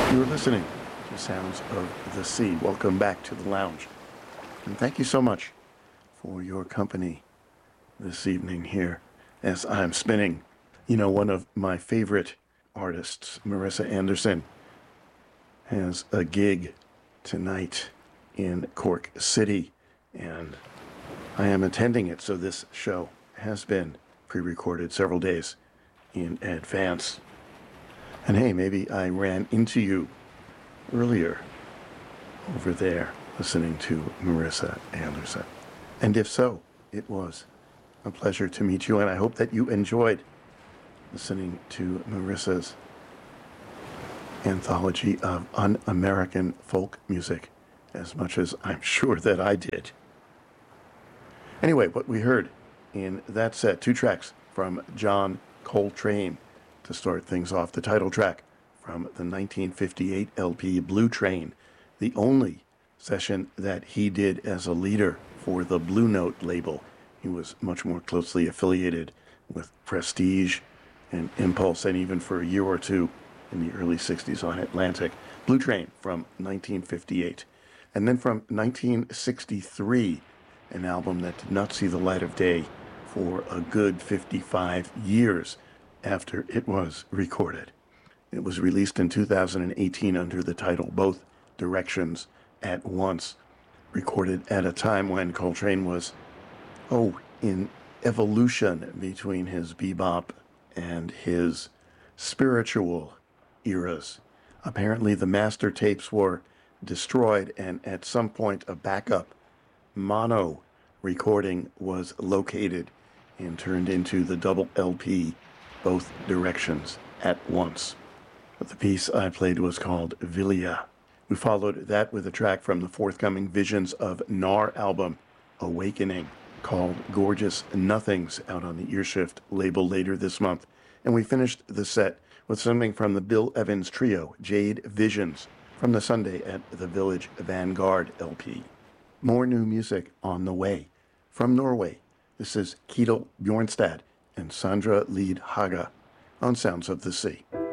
You're listening to Sounds of the Sea. Welcome back to the lounge. And thank you so much for your company this evening here as I'm spinning. You know, one of my favorite artists, Marissa Anderson, has a gig tonight in Cork City, and I am attending it, so this show has been pre-recorded several days in advance. And hey, maybe I ran into you earlier over there listening to Marissa Anderson. And if so, it was a pleasure to meet you, and I hope that you enjoyed listening to Marissa's anthology of un-American folk music as much as I'm sure that I did. Anyway, what we heard in that set, two tracks from John Coltrane to start things off. The title track from the 1958 LP Blue Train, the only session that he did as a leader for the Blue Note label. He was much more closely affiliated with Prestige and Impulse, and even for a year or two in the early 60s on Atlantic. Blue Train from 1958. And then from 1963, an album that did not see the light of day for a good 55 years after it was recorded. It was released in 2018 under the title Both Directions at Once, recorded at a time when Coltrane was, in evolution between his bebop and his spiritual eras. Apparently the master tapes were destroyed, and at some point a backup mono recording was located and turned into the double LP Both Directions at Once. But the piece I played was called Villia. We followed that with a track from the forthcoming Visions of Nar album, Awakening, called Gorgeous Nothings, out on the Earshift label later this month. And we finished the set with something from the Bill Evans Trio, Jade Visions, from the Sunday at the Village Vanguard LP. More new music on the way. From Norway, this is Ketil Bjornstad and Sandra Lead Haga on Sounds of the Sea.